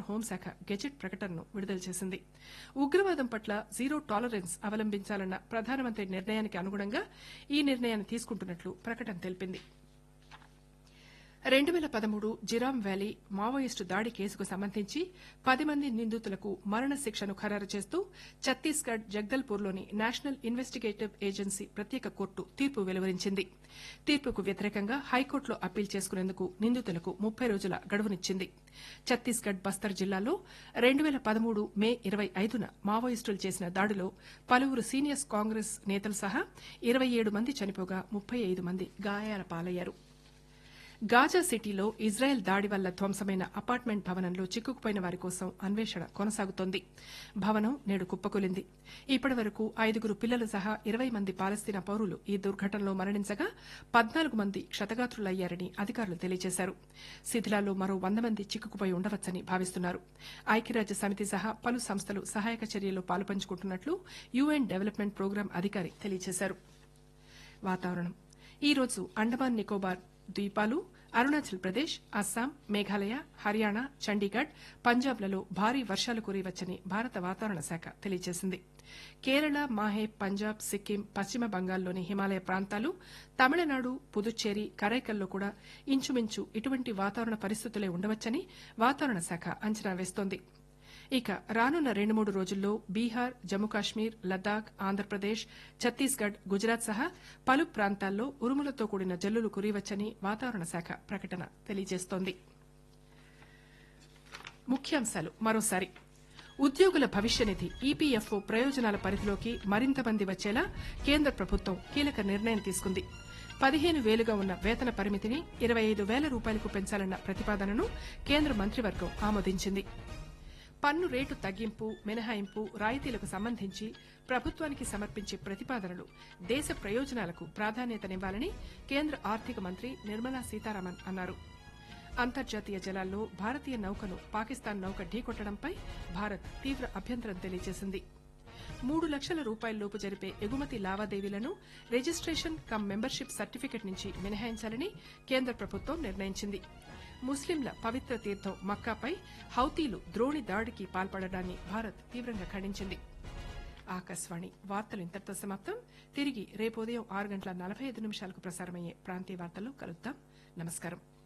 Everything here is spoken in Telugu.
హోంశాఖ గెజెట్ ప్రకటనను విడుదల చేసింది. ఉగ్రవాదం పట్ల జీరో టాలరెన్స్ అవలంబించాలన్న ప్రధానమంత్రి నిర్ణయానికి అనుగుణంగా ఈ నిర్ణయాన్ని తీసుకుంటున్నట్లు ప్రకటన తెలిపింది. 2013 జిరామ్ వ్యాలీ మావోయిస్టు దాడి కేసుకు సంబంధించి 10 మంది నిందితులకు మరణశిక్షను ఖరారు చేస్తూ ఛత్తీస్గఢ్ జగ్దల్పూర్లోని నేషనల్ ఇన్వెస్టిగేటివ్ ఏజెన్సీ ప్రత్యేక కోర్టు తీర్పు వెలువరించింది. తీర్పుకు వ్యతిరేకంగా హైకోర్టులో అప్పీల్ చేసుకునేందుకు నిందితులకు 30 రోజుల గడువునిచ్చింది. ఛత్తీస్గఢ్ బస్తర్ జిల్లాలో 2013 మే 25న మావోయిస్టులు చేసిన దాడిలో పలువురు సీనియర్ కాంగ్రెస్ నేతలు సహా 27 మంది చనిపోగా 35 మంది గాయాల పాలయ్యారు. గాజా సిటీలో ఇజ్రాయెల్ దాడి వల్ల ధ్వంసమైన అపార్ట్మెంట్ భవనంలో చిక్కుకుపోయిన వారి కోసం అన్వేషణ కొనసాగుతోంది. భవనం నేడు కుప్పకూలింది. ఇప్పటి వరకు 5 పిల్లలు సహా 20 మంది పాలస్తీనా పౌరులు ఈ దుర్ఘటనలో మరణించగా 14 మంది క్షతగాత్రులయ్యారని అధికారులు తెలియజేశారు. శిథిలాల్లో మరో 100 మంది చిక్కుకుపోయి ఉండవచ్చని భావిస్తున్నారు. ఐక్యరాజ్య సమితి సహా పలు సంస్థలు సహాయక చర్యల్లో పాలుపంచుకుంటున్నట్లు యుఎన్ డెవలప్మెంట్ ప్రోగ్రాం అధికారి తెలియజేశారు. వాతావరణం ఈ రోజు అండమాన్ నికోబార్ ద్వీపాలు, అరుణాచల్ ప్రదేశ్, అస్సాం, మేఘాలయ, హర్యానా, చండీగఢ్, పంజాబ్లలో భారీ వర్షాలు కురియవచ్చని భారత వాతావరణ శాఖ తెలియజేసింది. కేరళ, మాహే, పంజాబ్, సిక్కిం, పశ్చిమ బంగాల్లోని హిమాలయ ప్రాంతాలు, తమిళనాడు, పుదుచ్చేరి, కరైకల్లో కూడా ఇంచుమించు ఇటువంటి వాతావరణ పరిస్థితులే ఉండవచ్చని వాతావరణ శాఖ అంచనా వేస్తోంది. ఇక రానున్న 2-3 రోజుల్లో బీహార్, జమ్మూ కాశ్మీర్, లద్దాఖ్, ఆంధ్రప్రదేశ్, ఛత్తీస్గఢ్, గుజరాత్ సహా పలు ప్రాంతాల్లో ఉరుములతో కూడిన జల్లులు కురియవచ్చని వాతావరణ శాఖ ప్రకటన తెలియజేస్తోంది. ముఖ్యాంశాలు మరోసారి. ఉద్యోగుల భవిష్య నిధి ఈపీఎఫ్ఓ ప్రయోజనాల పరిధిలోకి మరింత మంది వచ్చేలా కేంద్ర ప్రభుత్వం కీలక నిర్ణయం తీసుకుంది. 15,000గా ఉన్న వేతన పరిమితిని 25,000 రూపాయలకు పెంచాలన్న ప్రతిపాదనను కేంద్ర మంత్రివర్గం ఆమోదించింది. పన్ను రేటు తగ్గింపు, మినహాయింపు, రాయితీలకు సంబంధించి ప్రభుత్వానికి సమర్పించే ప్రతిపాదనలు దేశ ప్రయోజనాలకు ప్రాధాన్యతనివ్వాలని కేంద్ర ఆర్థిక మంత్రి నిర్మలా సీతారామన్ అన్నారు. అంతర్జాతీయ జలాల్లో భారతీయ నౌకను పాకిస్తాన్ నౌక ఢీకొట్టడంపై భారత్ తీవ్ర అభ్యంతరం తెలియజేసింది. 3 లక్షల రూపాయలలోపు జరిపే ఎగుమతి లావాదేవీలను రిజిస్ట్రేషన్ కమ్ మెంబర్షిప్ సర్టిఫికెట్ నుంచి మినహాయించాలని కేంద్ర ప్రభుత్వం నిర్ణయించింది. ముస్లింల పవిత్ర తీర్థం మక్కాపై హౌతీలు ద్రోణి దాడికి పాల్పడడాన్ని భారత్ తీవ్రంగా ఖండించింది. ఆకాశవాణి వార్తలు ఇంతటితో సమాప్తం. తిరిగి రేపు ఉదయం 6:45 ప్రసారమయ్యే ప్రాంతీయ వార్తల్లో కలుద్దాం. నమస్కారం.